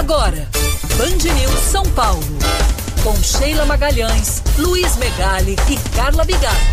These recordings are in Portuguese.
Agora, Band News São Paulo. Com Sheila Magalhães, Luiz Megali e Carla Bigato.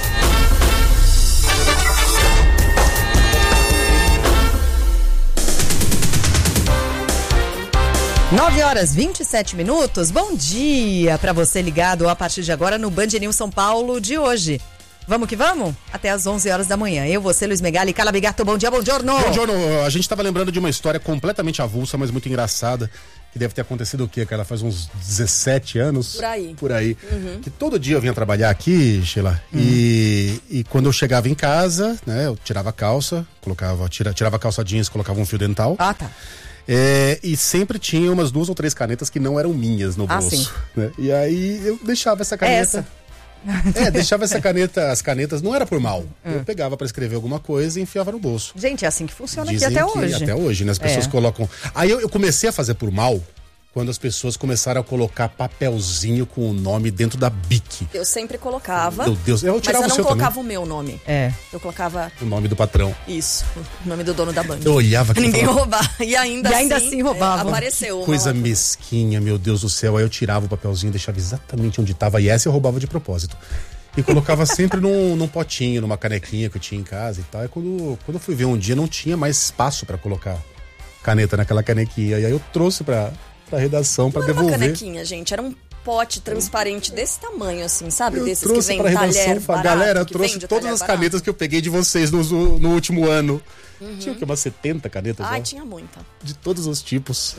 9h27. Bom dia para você ligado a partir de agora no Band News São Paulo de hoje. Vamos que vamos? Até às 11 horas da manhã. Eu, você, Luiz Megali e Carla Bigato. Bom dia, bom giorno. Bom giorno. A gente estava lembrando de uma história completamente avulsa, mas muito engraçada, que deve ter acontecido o quê? Que ela faz uns 17 anos. Por aí. Uhum. Que todo dia eu vinha trabalhar aqui, Sheila, e quando eu chegava em casa, né, eu tirava a calça, tirava a calça jeans, colocava um fio dental. Ah, tá. E sempre tinha umas 2 ou 3 canetas que não eram minhas no bolso. Sim. Né? E aí eu deixava essa caneta. Deixava essa caneta, as canetas, não era por mal. Eu pegava pra escrever alguma coisa e enfiava no bolso. Gente, é assim que funciona. Dizem aqui até que hoje. Até hoje, né? As pessoas colocam. Aí eu comecei a fazer por mal quando as pessoas começaram a colocar papelzinho com o nome dentro da Bic. Eu sempre colocava. Meu Deus, eu tirava mas eu não colocava também. o meu nome. Eu colocava o nome do patrão. Isso, o nome do dono da banda. Eu olhava aqui. Ninguém roubava. E ainda assim roubava. Apareceu. Coisa mesquinha, meu Deus do céu. Aí eu tirava o papelzinho, deixava exatamente onde estava. E essa eu roubava de propósito. E colocava sempre num potinho, numa canequinha que eu tinha em casa e tal. E quando eu fui ver um dia, não tinha mais espaço pra colocar caneta naquela canequinha. E aí eu trouxe pra redação pra devolver. Não era uma canequinha, gente, era um pote transparente desse tamanho, assim, sabe? Eu desses trouxe que vem talher barato. Galera, eu trouxe todas as canetas que eu peguei de vocês no último ano. Tinha o quê? Umas 70 canetas? Ai, tinha muita. De todos os tipos.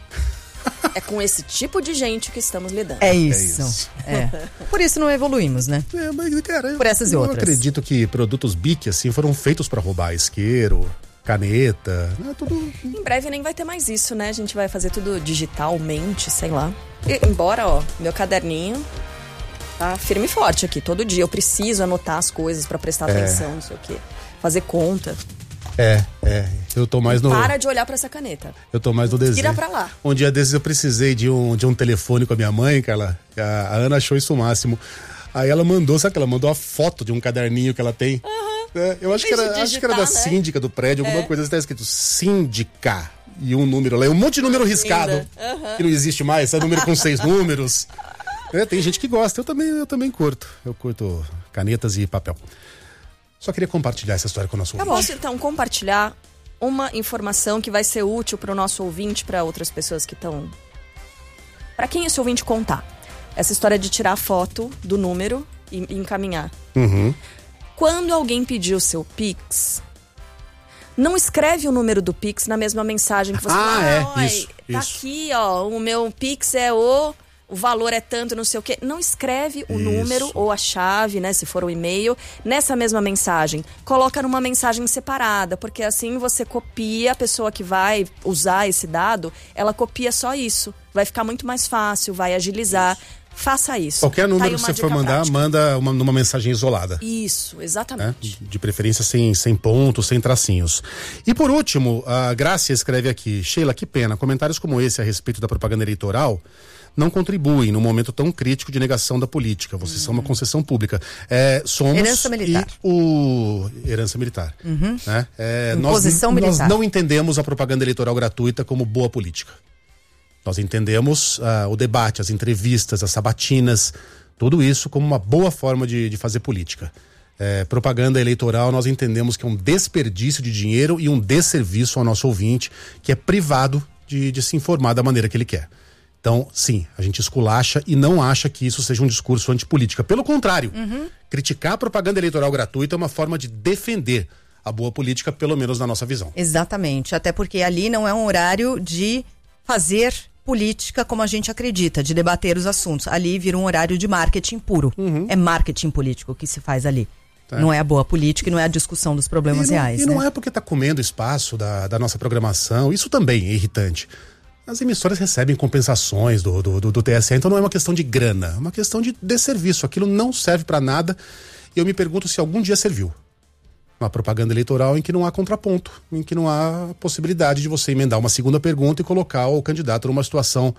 É com esse tipo de gente que estamos lidando. É isso. Por isso não evoluímos, né? Mas, cara, por essas e outras. Eu acredito que produtos Bic, assim, foram feitos pra roubar isqueiro, caneta, né? Tudo. Em breve nem vai ter mais isso, né? A gente vai fazer tudo digitalmente, sei lá. Embora, meu caderninho tá firme e forte aqui. Todo dia eu preciso anotar as coisas pra prestar atenção, não sei o quê. Fazer conta. Eu tô mais no... Para de olhar pra essa caneta. Eu tô mais no desenho. Tira pra lá. Um dia desses eu precisei de um telefone com a minha mãe, Carla. A Ana achou isso o máximo. Aí ela mandou, sabe que ela mandou a foto de um caderninho que ela tem? Eu acho que era da síndica do prédio, alguma coisa. Está escrito síndica e um número lá. Um monte de número riscado. Que não existe mais, é número com 6 números. Tem gente que gosta, eu também curto. Eu curto canetas e papel. Só queria compartilhar essa história com o nosso ouvinte. Posso então compartilhar uma informação que vai ser útil para o nosso ouvinte, para outras pessoas que estão... Para quem esse ouvinte contar? Essa história de tirar a foto do número e encaminhar. Quando alguém pedir o seu Pix, não escreve o número do Pix na mesma mensagem que você fala. Isso. Aqui, o meu Pix é o valor é tanto, não sei o quê. Não escreve o número ou a chave, né, se for o e-mail, nessa mesma mensagem. Coloca numa mensagem separada, porque assim você copia, a pessoa que vai usar esse dado, ela copia só isso. Vai ficar muito mais fácil, vai agilizar. Faça isso. Qualquer número que você for mandar, manda numa mensagem isolada. Isso, exatamente. De preferência sem pontos, sem tracinhos. E por último, a Grácia escreve aqui: Sheila, que pena, comentários como esse a respeito da propaganda eleitoral não contribuem num momento tão crítico de negação da política. Vocês são uma concessão pública. Somos... Herança militar. Herança militar. Né? Imposição militar. Nós não entendemos a propaganda eleitoral gratuita como boa política. Nós entendemos o debate, as entrevistas, as sabatinas, tudo isso como uma boa forma de fazer política. Propaganda eleitoral nós entendemos que é um desperdício de dinheiro e um desserviço ao nosso ouvinte, que é privado de se informar da maneira que ele quer. Então, sim, a gente esculacha e não acha que isso seja um discurso antipolítica. Pelo contrário, criticar a propaganda eleitoral gratuita é uma forma de defender a boa política, pelo menos na nossa visão. Exatamente, até porque ali não é um horário de fazer política como a gente acredita, de debater os assuntos. Ali vira um horário de marketing puro. É marketing político que se faz ali. Não é a boa política e não é a discussão dos problemas reais. E não é porque está comendo espaço da nossa programação. Isso também é irritante. As emissoras recebem compensações do TSE, então não é uma questão de grana, é uma questão de desserviço. Aquilo não serve para nada. E eu me pergunto se algum dia serviu. Uma propaganda eleitoral em que não há contraponto, em que não há possibilidade de você emendar uma segunda pergunta e colocar o candidato numa situação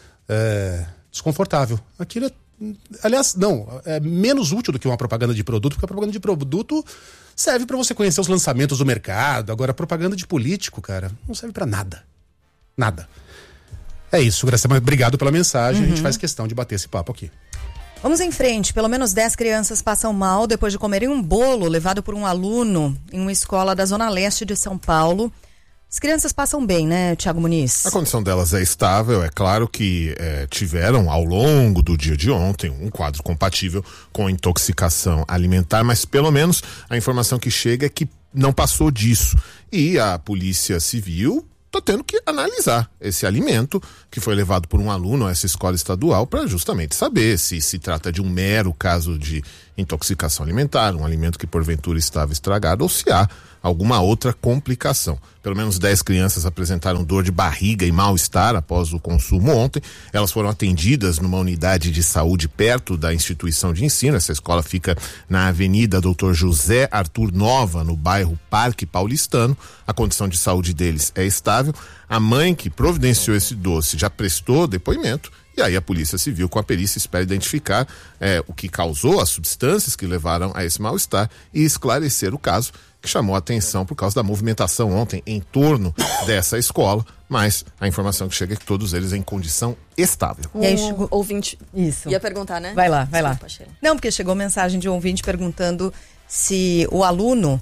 desconfortável. Aquilo aliás, não, é menos útil do que uma propaganda de produto, porque a propaganda de produto serve para você conhecer os lançamentos do mercado. Agora, a propaganda de político, cara, não serve para nada. Nada. É isso, Graciela, obrigado pela mensagem, a gente faz questão de bater esse papo aqui. Vamos em frente. Pelo menos 10 crianças passam mal depois de comerem um bolo levado por um aluno em uma escola da Zona Leste de São Paulo. As crianças passam bem, né, Thiago Muniz? A condição delas é estável. É claro que tiveram, ao longo do dia de ontem, um quadro compatível com intoxicação alimentar, mas pelo menos a informação que chega é que não passou disso. E a Polícia Civil está tendo que analisar esse alimento que foi levado por um aluno a essa escola estadual para justamente saber se se trata de um mero caso de intoxicação alimentar, um alimento que porventura estava estragado, ou se há alguma outra complicação. Pelo menos 10 crianças apresentaram dor de barriga e mal-estar após o consumo ontem. Elas foram atendidas numa unidade de saúde perto da instituição de ensino. Essa escola fica na Avenida Dr. José Arthur Nova, no bairro Parque Paulistano. A condição de saúde deles é estável. A mãe que providenciou esse doce já prestou depoimento. E aí a Polícia Civil, com a perícia, espera identificar o que causou, as substâncias que levaram a esse mal-estar e esclarecer o caso, que chamou a atenção por causa da movimentação ontem em torno dessa escola, mas a informação que chega é que todos eles em condição estável. E aí chegou... ouvinte Isso. ia perguntar, né? Vai lá. Sheila. Não, porque chegou mensagem de um ouvinte perguntando se o aluno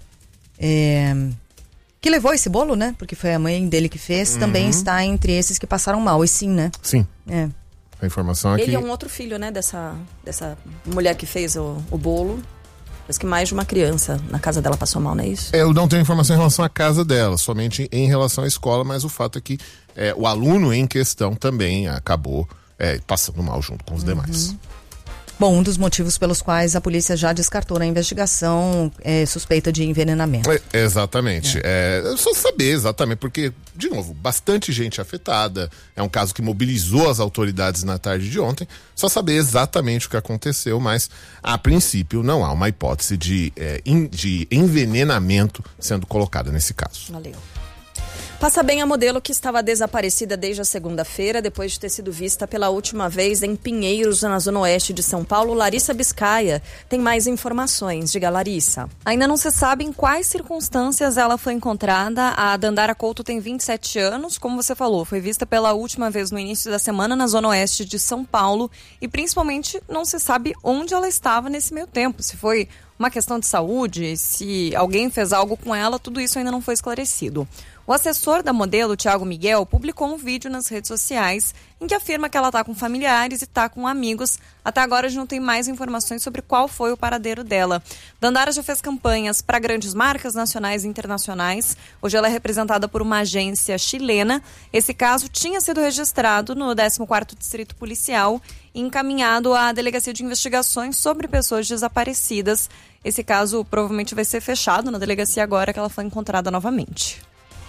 que levou esse bolo, né? Porque foi a mãe dele que fez, também está entre esses que passaram mal. E sim, né? Sim. É. A informação é que... Ele é um outro filho, né? Dessa mulher que fez o bolo. Parece que mais de uma criança na casa dela passou mal, não é isso? Eu não tenho informação em relação à casa dela, somente em relação à escola, mas o fato é que o aluno em questão também acabou passando mal junto com os demais. Bom, um dos motivos pelos quais a polícia já descartou na investigação suspeita de envenenamento. Exatamente. É só saber exatamente, porque, de novo, bastante gente afetada. É um caso que mobilizou as autoridades na tarde de ontem. Só saber exatamente o que aconteceu, mas, a princípio, não há uma hipótese de envenenamento sendo colocada nesse caso. Valeu. Passa bem a modelo que estava desaparecida desde a segunda-feira, depois de ter sido vista pela última vez em Pinheiros, na zona oeste de São Paulo. Larissa Biscaia tem mais informações. Diga, Larissa. Ainda não se sabe em quais circunstâncias ela foi encontrada. A Dandara Couto tem 27 anos, como você falou, foi vista pela última vez no início da semana na zona oeste de São Paulo e principalmente não se sabe onde ela estava nesse meio tempo. Se foi uma questão de saúde, se alguém fez algo com ela, tudo isso ainda não foi esclarecido. O assessor da modelo, Thiago Miguel, publicou um vídeo nas redes sociais em que afirma que ela está com familiares e está com amigos. Até agora a gente não tem mais informações sobre qual foi o paradeiro dela. Dandara já fez campanhas para grandes marcas nacionais e internacionais. Hoje ela é representada por uma agência chilena. Esse caso tinha sido registrado no 14º Distrito Policial e encaminhado à Delegacia de Investigações sobre Pessoas Desaparecidas. Esse caso provavelmente vai ser fechado na delegacia agora que ela foi encontrada novamente.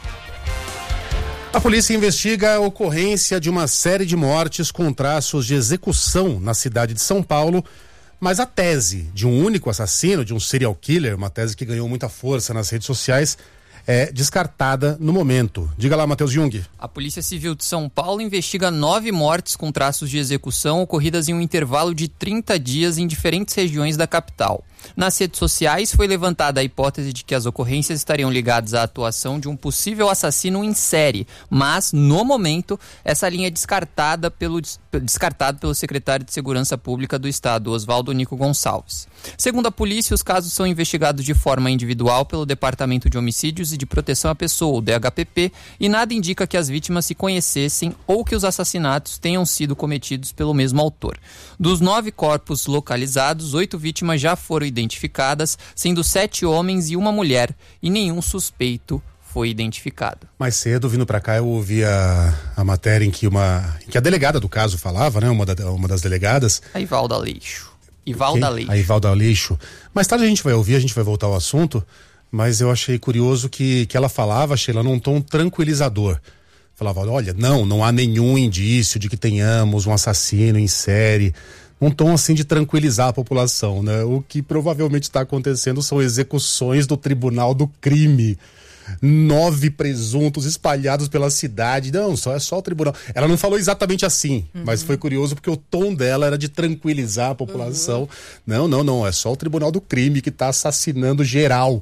A polícia investiga a ocorrência de uma série de mortes com traços de execução na cidade de São Paulo, mas a tese de um único assassino, de um serial killer, uma tese que ganhou muita força nas redes sociais, é descartada no momento. Diga lá, Matheus Jung. A Polícia Civil de São Paulo investiga 9 mortes com traços de execução ocorridas em um intervalo de 30 dias em diferentes regiões da capital. Nas redes sociais foi levantada a hipótese de que as ocorrências estariam ligadas à atuação de um possível assassino em série, mas, no momento, essa linha é descartada pelo secretário de Segurança Pública do Estado, Oswaldo Nico Gonçalves. Segundo a polícia, os casos são investigados de forma individual pelo Departamento de Homicídios e de Proteção à Pessoa, o DHPP, e nada indica que as vítimas se conhecessem ou que os assassinatos tenham sido cometidos pelo mesmo autor. Dos 9 corpos localizados, 8 vítimas já foram identificadas, sendo 7 homens e uma mulher, e nenhum suspeito foi identificado. Mais cedo, vindo pra cá, eu ouvi a matéria em que a delegada do caso falava, né? Uma das delegadas. A Ivalda Aleixo. A Ivalda Aleixo. Mais tarde a gente vai ouvir, a gente vai voltar ao assunto, mas eu achei curioso que ela falava, Sheila, num tom tranquilizador. Falava, olha, não há nenhum indício de que tenhamos um assassino em série. Um tom assim de tranquilizar a população, né? O que provavelmente está acontecendo são execuções do Tribunal do Crime. 9 presuntos espalhados pela cidade. Não, é só o tribunal. Ela não falou exatamente assim, mas foi curioso porque o tom dela era de tranquilizar a população. Não, é só o Tribunal do Crime que está assassinando geral.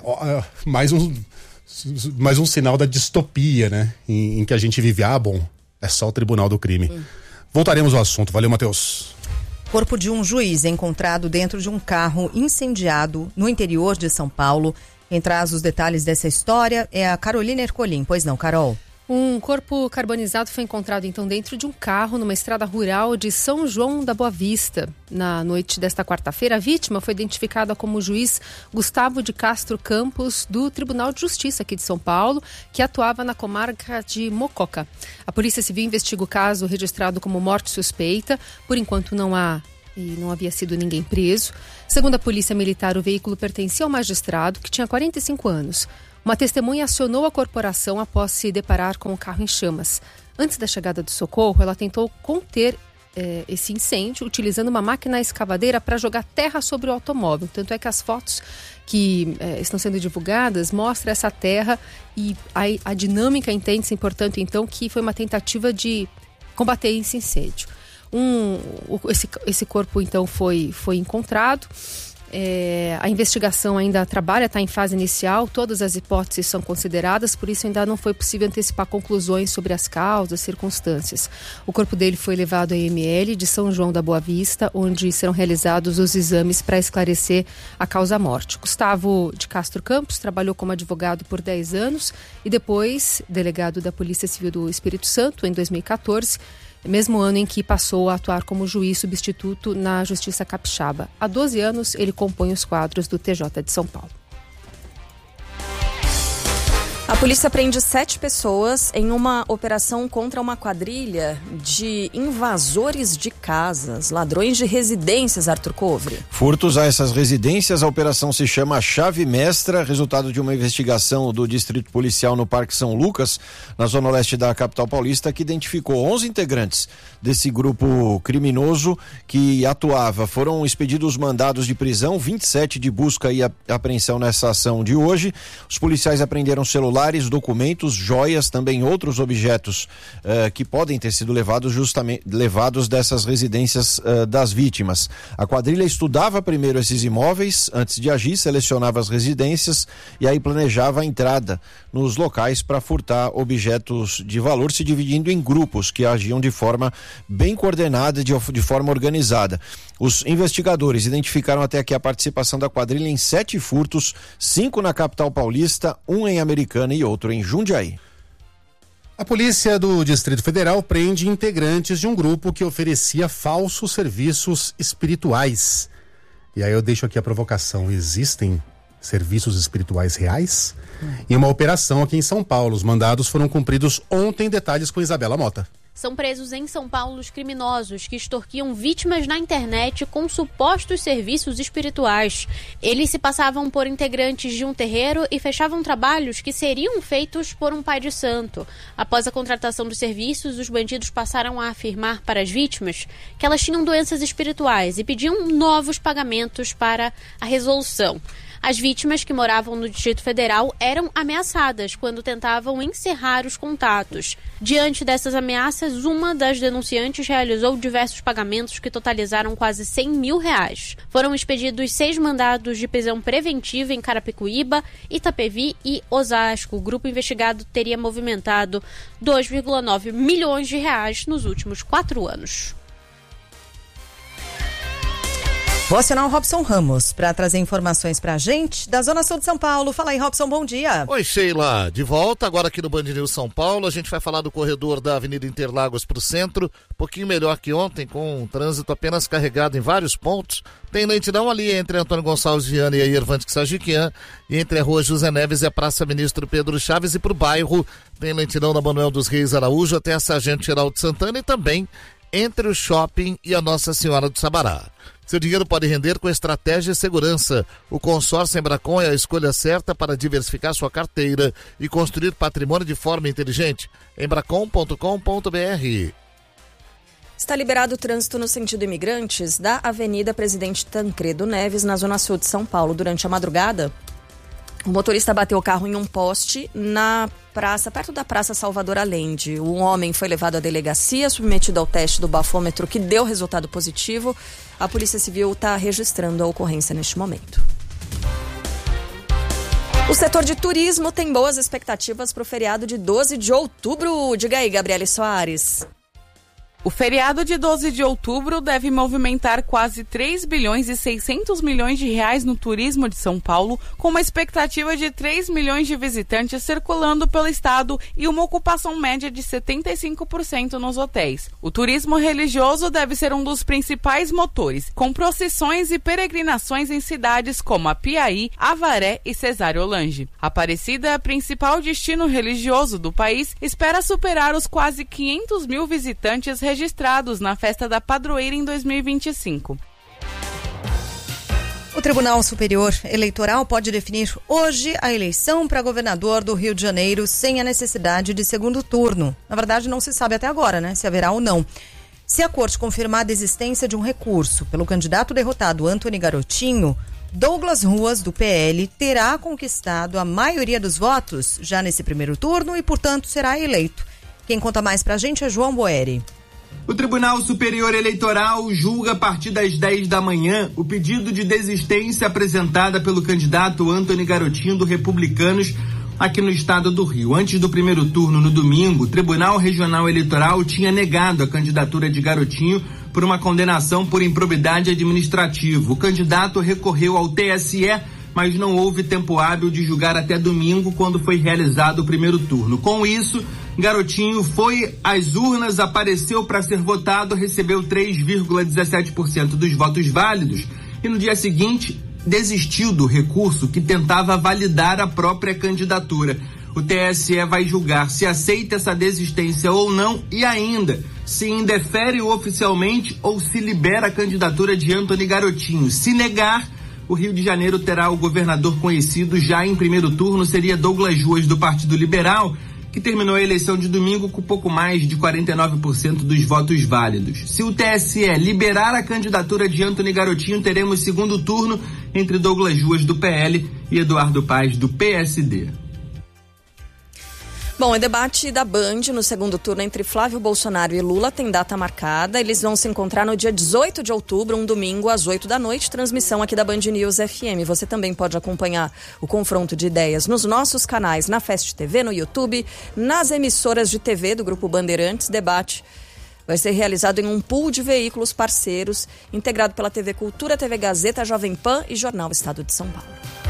Mais um sinal da distopia, né? Em que a gente vive. Bom, É só o tribunal do crime. Voltaremos ao assunto. Valeu, Matheus. Corpo de um juiz é encontrado dentro de um carro incendiado no interior de São Paulo. Quem traz os detalhes dessa história é a Carolina Ercolim. Pois não, Carol? Um corpo carbonizado foi encontrado então dentro de um carro numa estrada rural de São João da Boa Vista. Na noite desta quarta-feira, a vítima foi identificada como o juiz Gustavo de Castro Campos, do Tribunal de Justiça aqui de São Paulo, que atuava na comarca de Mococa. A Polícia Civil investiga o caso registrado como morte suspeita. Por enquanto não havia sido ninguém preso. Segundo a Polícia Militar, o veículo pertencia ao magistrado, que tinha 45 anos. Uma testemunha acionou a corporação após se deparar com o carro em chamas. Antes da chegada do socorro, ela tentou conter esse incêndio utilizando uma máquina escavadeira para jogar terra sobre o automóvel. Tanto é que as fotos que estão sendo divulgadas mostram essa terra e a dinâmica entende-se, portanto, então, que foi uma tentativa de combater esse incêndio. Esse corpo, então, foi encontrado. A investigação ainda está em fase inicial, todas as hipóteses são consideradas, por isso ainda não foi possível antecipar conclusões sobre as causas, circunstâncias. O corpo dele foi levado à EML de São João da Boa Vista, onde serão realizados os exames para esclarecer a causa-morte. Gustavo de Castro Campos trabalhou como advogado por 10 anos e depois delegado da Polícia Civil do Espírito Santo em 2014, mesmo ano em que passou a atuar como juiz substituto na Justiça Capixaba. Há 12 anos, ele compõe os quadros do TJ de São Paulo. A polícia prende 7 pessoas em uma operação contra uma quadrilha de invasores de casas, ladrões de residências, Arthur Covre. Furtos a essas residências, a operação se chama Chave Mestra, resultado de uma investigação do Distrito Policial no Parque São Lucas, na zona leste da capital paulista, que identificou 11 integrantes desse grupo criminoso que atuava. Foram expedidos mandados de prisão, 27 de busca e apreensão nessa ação de hoje. Os policiais apreenderam celulares, documentos, joias, também outros objetos que podem ter sido levados dessas residências das vítimas. A quadrilha estudava primeiro esses imóveis, antes de agir, selecionava as residências e aí planejava a entrada nos locais para furtar objetos de valor, se dividindo em grupos que agiam de forma bem coordenada, de forma organizada. Os investigadores identificaram até aqui a participação da quadrilha em 7 furtos, 5 na capital paulista, 1 em Americana e outro em Jundiaí. A polícia do Distrito Federal prende integrantes de um grupo que oferecia falsos serviços espirituais. E aí eu deixo aqui a provocação: existem serviços espirituais reais? Em uma operação aqui em São Paulo, os mandados foram cumpridos ontem. Detalhes com Isabela Mota. São presos em São Paulo os criminosos que extorquiam vítimas na internet com supostos serviços espirituais. Eles se passavam por integrantes de um terreiro e fechavam trabalhos que seriam feitos por um pai de santo. Após a contratação dos serviços, os bandidos passaram a afirmar para as vítimas que elas tinham doenças espirituais e pediam novos pagamentos para a resolução. As vítimas que moravam no Distrito Federal eram ameaçadas quando tentavam encerrar os contatos. Diante dessas ameaças, uma das denunciantes realizou diversos pagamentos que totalizaram quase R$100 mil. Foram expedidos 6 mandados de prisão preventiva em Carapicuíba, Itapevi e Osasco. O grupo investigado teria movimentado R$2,9 milhões nos últimos 4 anos. Vou acionar o Robson Ramos para trazer informações pra gente da Zona Sul de São Paulo. Fala aí, Robson, bom dia. Oi, Sheila, de volta agora aqui no Band News São Paulo. A gente vai falar do corredor da Avenida Interlagos pro centro, um pouquinho melhor que ontem, com um trânsito apenas carregado em vários pontos. Tem lentidão ali entre Antônio Gonçalves Viana e a Irvante Sajiquian, e entre a Rua José Neves e a Praça Ministro Pedro Chaves, e pro bairro tem lentidão da Manuel dos Reis Araújo até a Sargento Geraldo Santana, e também entre o shopping e a Nossa Senhora do Sabará. Seu dinheiro pode render com estratégia e segurança. O consórcio Embracon é a escolha certa para diversificar sua carteira e construir patrimônio de forma inteligente. Embracon.com.br. Está liberado o trânsito no sentido imigrantes da Avenida Presidente Tancredo Neves, na Zona Sul de São Paulo. Durante a madrugada, o motorista bateu o carro em um poste na praça, perto da Praça Salvador Allende. O homem foi levado à delegacia, submetido ao teste do bafômetro, que deu resultado positivo. A Polícia Civil está registrando a ocorrência neste momento. O setor de turismo tem boas expectativas para o feriado de 12 de outubro. Diga aí, Gabriele Soares. O feriado de 12 de outubro deve movimentar quase 3 bilhões e 600 milhões de reais no turismo de São Paulo, com uma expectativa de 3 milhões de visitantes circulando pelo estado e uma ocupação média de 75% nos hotéis. O turismo religioso deve ser um dos principais motores, com procissões e peregrinações em cidades como Apiaí, Avaré e Cesário-Lange. Aparecida, principal destino religioso do país, espera superar os quase 500 mil visitantes registrados na festa da padroeira em 2025. O Tribunal Superior Eleitoral pode definir hoje a eleição para governador do Rio de Janeiro sem a necessidade de segundo turno. Na verdade, não se sabe até agora, né, se haverá ou não. Se a corte confirmar a desistência de um recurso pelo candidato derrotado Antony Garotinho, Douglas Ruas, do PL, terá conquistado a maioria dos votos já nesse primeiro turno e, portanto, será eleito. Quem conta mais pra gente é João Boeri. O Tribunal Superior Eleitoral julga a partir das 10 da manhã o pedido de desistência apresentada pelo candidato Antony Garotinho do Republicanos aqui no estado do Rio. Antes do primeiro turno no domingo, o Tribunal Regional Eleitoral tinha negado a candidatura de Garotinho por uma condenação por improbidade administrativa. O candidato recorreu ao TSE, mas não houve tempo hábil de julgar até domingo, quando foi realizado o primeiro turno. Com isso, Garotinho foi às urnas, apareceu para ser votado, recebeu 3,17% dos votos válidos e no dia seguinte desistiu do recurso que tentava validar a própria candidatura. O TSE vai julgar se aceita essa desistência ou não e ainda se indefere oficialmente ou se libera a candidatura de Antony Garotinho. Se negar, o Rio de Janeiro terá o governador conhecido já em primeiro turno, seria Douglas Ruas, do Partido Liberal, que terminou a eleição de domingo com pouco mais de 49% dos votos válidos. Se o TSE liberar a candidatura de Antony Garotinho, teremos segundo turno entre Douglas Ruas, do PL, e Eduardo Paes, do PSD. Bom, o debate da Band no segundo turno entre Flávio Bolsonaro e Lula tem data marcada. Eles vão se encontrar no dia 18 de outubro, um domingo, às 8 da noite. Transmissão aqui da Band News FM. Você também pode acompanhar o confronto de ideias nos nossos canais, na Fest TV, no YouTube, nas emissoras de TV do Grupo Bandeirantes. Debate vai ser realizado em um pool de veículos parceiros, integrado pela TV Cultura, TV Gazeta, Jovem Pan e Jornal Estado de São Paulo.